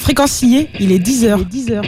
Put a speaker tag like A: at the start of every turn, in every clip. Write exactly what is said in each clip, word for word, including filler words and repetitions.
A: Fréquencier, il est dix heures. dix heures.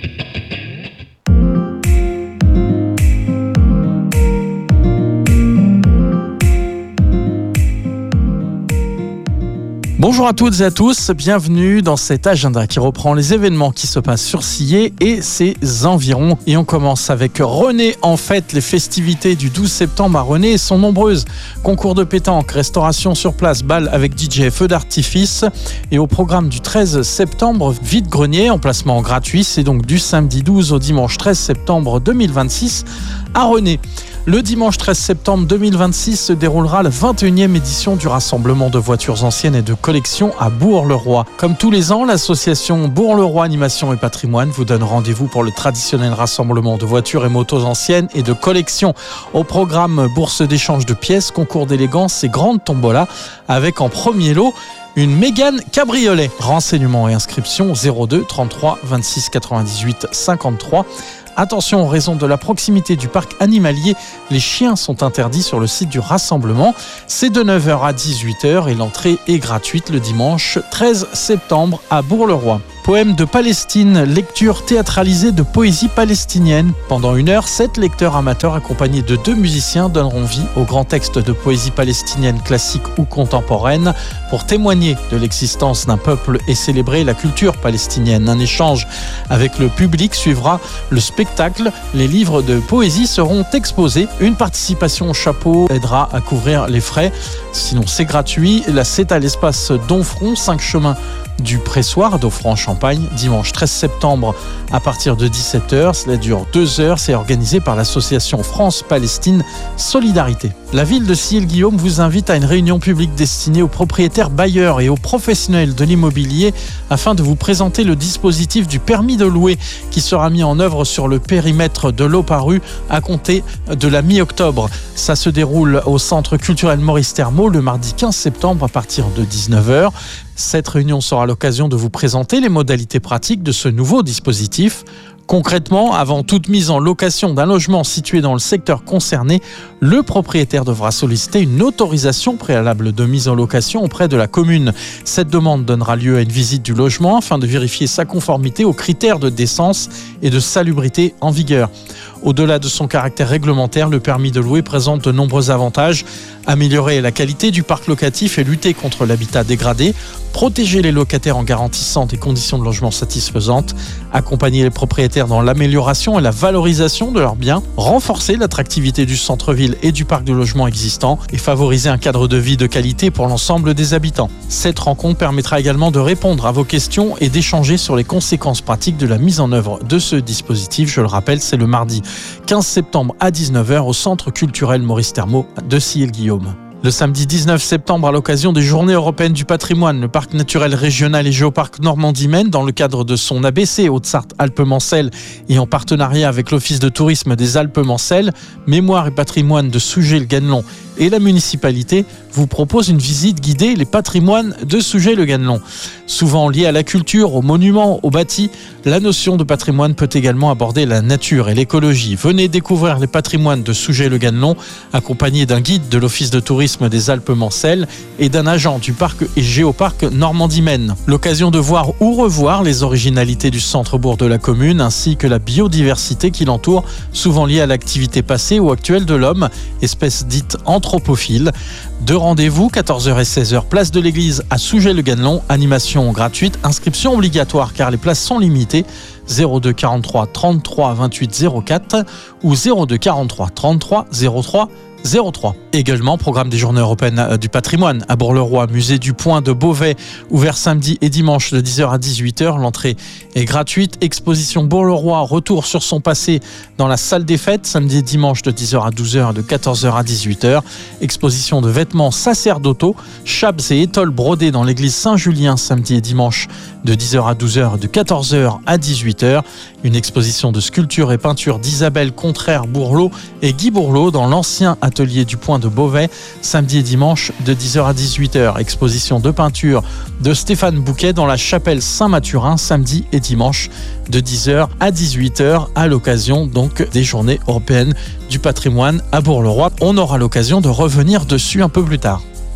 B: Bonjour à toutes et à tous, bienvenue dans cet agenda qui reprend les événements qui se passent sur Sillé et ses environs. Et on commence avec René en fête. Les festivités du douze septembre à René sont nombreuses. Concours de pétanque, restauration sur place, bal avec D J, feux d'artifice. Et au programme du treize septembre, vide-grenier, emplacement gratuit. C'est donc du samedi douze au dimanche treize septembre deux mille vingt-six à René. Le dimanche treize septembre deux mille vingt-six se déroulera la vingt et unième édition du rassemblement de voitures anciennes et de collection à Bourg-le-Roi. Comme tous les ans, l'association Bourg-le-Roi Animation et Patrimoine vous donne rendez-vous pour le traditionnel rassemblement de voitures et motos anciennes et de collection. Au programme bourse d'échange de pièces, concours d'élégance et grande tombola avec en premier lot une Mégane cabriolet. Renseignements et inscriptions zéro deux trente-trois vingt-six quatre-vingt-dix-huit cinquante-trois. Attention, en raison de la proximité du parc animalier, les chiens sont interdits sur le site du rassemblement. C'est de neuf heures à dix-huit heures et l'entrée est gratuite le dimanche treize septembre à Bourg-le-Roi. Poème de Palestine, lecture théâtralisée de poésie palestinienne. Pendant une heure, sept lecteurs amateurs accompagnés de deux musiciens donneront vie aux grands textes de poésie palestinienne classique ou contemporaine pour témoigner de l'existence d'un peuple et célébrer la culture palestinienne. Un échange avec le public suivra le spectacle. Les livres de poésie seront exposés. Une participation au chapeau aidera à couvrir les frais. Sinon, c'est gratuit. Là, c'est à l'espace Donfront, cinq chemins du Pressoir d'Offran-Champagne, dimanche treize septembre à partir de dix-sept heures. Cela dure deux heures. C'est organisé par l'association France-Palestine Solidarité. La ville de Sillé-le-Guillaume vous invite à une réunion publique destinée aux propriétaires bailleurs et aux professionnels de l'immobilier afin de vous présenter le dispositif du permis de louer qui sera mis en œuvre sur le périmètre de l'Oparu à compter de la mi-octobre. Ça se déroule au centre culturel Maurice Thermot le mardi quinze septembre à partir de dix-neuf heures. Cette réunion sera l'occasion de vous présenter les modalités pratiques de ce nouveau dispositif. Concrètement, avant toute mise en location d'un logement situé dans le secteur concerné, le propriétaire devra solliciter une autorisation préalable de mise en location auprès de la commune. Cette demande donnera lieu à une visite du logement afin de vérifier sa conformité aux critères de décence et de salubrité en vigueur. Au-delà de son caractère réglementaire, le permis de louer présente de nombreux avantages. Améliorer la qualité du parc locatif et lutter contre l'habitat dégradé, protéger les locataires en garantissant des conditions de logement satisfaisantes, accompagner les propriétaires dans l'amélioration et la valorisation de leurs biens, renforcer l'attractivité du centre-ville et du parc de logements existant et favoriser un cadre de vie de qualité pour l'ensemble des habitants. Cette rencontre permettra également de répondre à vos questions et d'échanger sur les conséquences pratiques de la mise en œuvre de ce dispositif. Je le rappelle, c'est le mardi quinze septembre à dix-neuf heures au centre culturel Maurice Thermot de Sillé-le-Guillaume. Le samedi dix-neuf septembre, à l'occasion des Journées européennes du patrimoine, le parc naturel régional et géoparc Normandie-Maine, dans le cadre de son A B C Haute-Sarthe-Alpes-Mancelles et en partenariat avec l'Office de tourisme des Alpes-Mancelles, Mémoire et patrimoine de Sougé-le-Ganelon et la municipalité vous propose une visite guidée les patrimoines de Sougé-le-Ganelon. Souvent liée à la culture, aux monuments, aux bâtis, la notion de patrimoine peut également aborder la nature et l'écologie. Venez découvrir les patrimoines de Sougé-le-Ganelon, accompagné d'un guide de l'Office de tourisme des Alpes-Mancelles et d'un agent du parc et géoparc Normandie-Maine. L'occasion de voir ou revoir les originalités du centre-bourg de la commune ainsi que la biodiversité qui l'entoure, souvent liée à l'activité passée ou actuelle de l'homme, espèce dite anthropophile. Deux rendez-vous, quatorze heures et seize heures, place de l'église à Sougé-le-Ganelon, animation gratuite, inscription obligatoire car les places sont limitées, zéro deux quarante-trois trente-trois vingt-huit zéro quatre ou zéro deux quarante-trois trente-trois zéro trois zéro trois. Également, programme des Journées européennes du patrimoine à Bourg-le-Roi, musée du Point de Beauvais, ouvert samedi et dimanche de dix heures à dix-huit heures. L'entrée est gratuite. Exposition Bourg-le-Roi, retour sur son passé dans la salle des fêtes, samedi et dimanche de dix heures à douze heures et de quatorze heures à dix-huit heures. Exposition de vêtements sacerdotaux, chapes et étoles brodées dans l'église Saint-Julien, samedi et dimanche de dix heures à douze heures et de quatorze heures à dix-huit heures. Une exposition de sculpture et peinture d'Isabelle Contraire-Bourlot et Guy Bourlot dans l'ancien atelier du Point de Beauvais, samedi et dimanche de dix heures à dix-huit heures. Exposition de peinture de Stéphane Bouquet dans la chapelle Saint-Mathurin, samedi et dimanche de dix heures à dix-huit heures, à l'occasion donc des Journées européennes du patrimoine à Bourg-le-Roi. On aura l'occasion de revenir dessus un peu plus tard.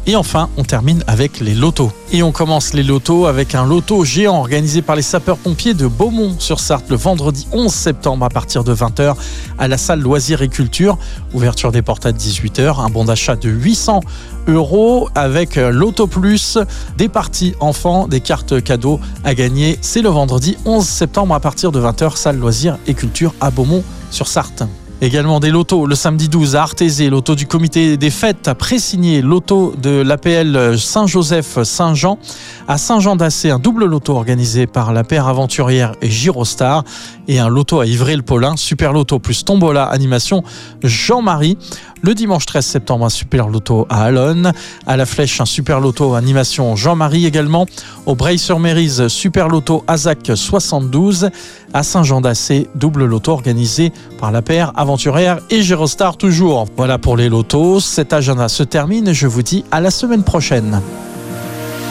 B: Et enfin, on termine avec les lotos. Et on commence les lotos avec un loto géant organisé par les sapeurs-pompiers de Beaumont-sur-Sarthe le vendredi onze septembre à partir de vingt heures à la salle Loisirs et Culture. Ouverture des portes à dix-huit heures. Un bon d'achat de huit cents euros avec Loto Plus, des parties enfants, des cartes cadeaux à gagner. C'est le vendredi onze septembre à partir de vingt heures, salle Loisirs et Culture à Beaumont-sur-Sarthe. Également des lotos le samedi douze à Artézé, loto du comité des fêtes à Pressigné, loto de l'A P L Saint-Joseph-Saint-Jean. À Saint-Jean-d'Assé, un double loto organisé par la paire aventurière et Girostar. Et un loto à Ivry-le-Paulin, super loto plus tombola, animation Jean-Marie. Le dimanche treize septembre, un super loto à Allonne. À la Flèche, un super loto animation Jean-Marie également. Au Breil-sur-Mérise, super loto Azac soixante-douze. À Saint-Jean-d'Assé, double loto organisé par la paire aventurière et Girostar toujours. Voilà pour les lotos. Cet agenda se termine et je vous dis à la semaine prochaine.